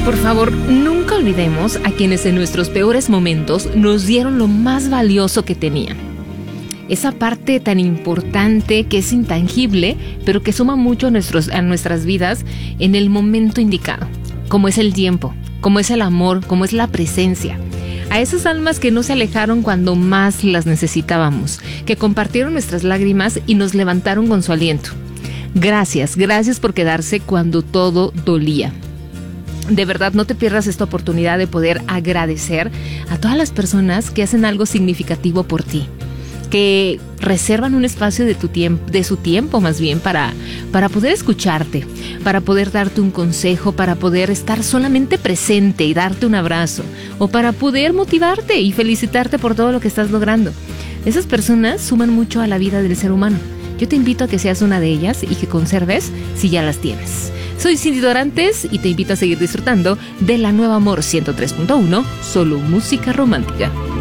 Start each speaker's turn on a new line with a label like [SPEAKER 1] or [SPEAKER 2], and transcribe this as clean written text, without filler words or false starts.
[SPEAKER 1] Por favor, nunca olvidemos a quienes en nuestros peores momentos nos dieron lo más valioso que tenían. Esa parte tan importante que es intangible, pero que suma mucho a nuestras vidas en el momento indicado, como es el tiempo, como es el amor, como es la presencia. A esas almas que no se alejaron cuando más las necesitábamos, que compartieron nuestras lágrimas y nos levantaron con su aliento. Gracias por quedarse cuando todo dolía. De verdad, no te pierdas esta oportunidad de poder agradecer a todas las personas que hacen algo significativo por ti, que reservan un espacio de su tiempo más bien para poder escucharte, para poder darte un consejo, para poder estar solamente presente y darte un abrazo, o para poder motivarte y felicitarte por todo lo que estás logrando. Esas personas suman mucho a la vida del ser humano. Yo te invito a que seas una de ellas y que conserves si ya las tienes. Soy Cindy Dorantes y te invito a seguir disfrutando de la Nueva Amor 103.1, solo música romántica.